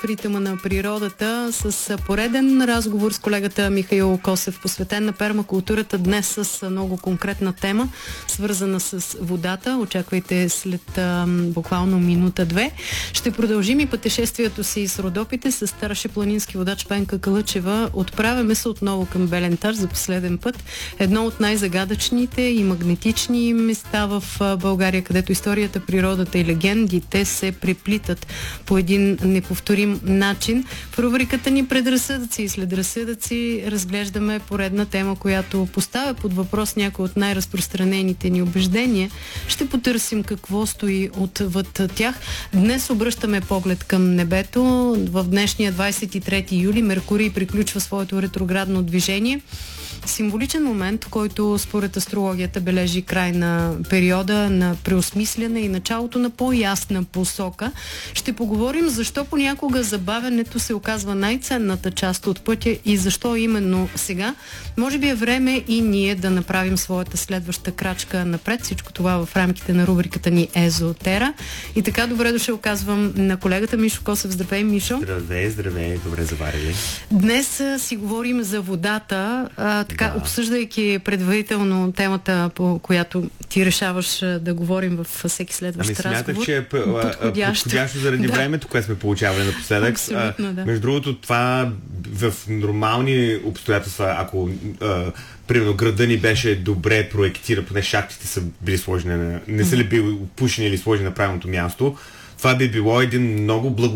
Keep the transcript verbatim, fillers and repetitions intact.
ритъма на природата с пореден разговор с колегата Михаил Косев, посветен на пермакултурата, днес с много конкретна тема, свързана с водата. Очаквайте след а, буквално минута-две. Ще продължим и пътешествието си с Родопите с старшепланински водач Пенка Калъчева. Отправяме се отново към Белентар за последен път. Едно от най-загадъчните и магнетични места в България, където историята, природата и легендите се преплитат по един неповторим начин. В рубриката ни Предразсъдъци и след разсъдъци разглеждаме поредна тема, която поставя под въпрос някои от най-разпространените ни убеждения. Ще потърсим какво стои отвъд тях. Днес обръщаме поглед към небето. В днешния двадесет и трети юли Меркурий приключва своето ретроградно движение. Символичен момент, който според астрологията бележи край на периода на преосмисляне и началото на по-ясна посока. Ще поговорим защо понякога забавянето се оказва най-ценната част от пътя и защо именно сега. Може би е време и ние да направим своята следваща крачка напред. Всичко това в рамките на рубриката ни Езотера. И така, добре дошъл казвам на колегата Мишо Косев. Здравей, Мишо. Здравей, здравей, добре заварили. Днес а, си говорим за водата. А, така, да. Обсъждайки предварително темата, по която ти решаваш да говорим във всеки следващ ами, разговор. Ами смятах, че е подходящо, подходящо заради да. времето, което сме получавали напоследък. Абсолютно, да. Между другото, това в нормални обстоятелства, ако а, примерно града ни беше добре проектиран, поне шахтите са били сложени, не са ли били пушени или сложени на правилното място, това би било един много благо